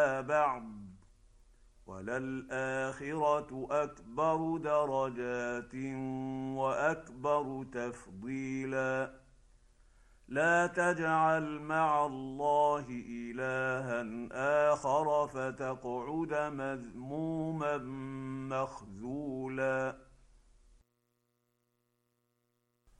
بعض، وللآخرة أكبر درجات وأكبر تفضيلا. لا تجعل مع الله إلها آخر فتقعد مذموما مخذولا.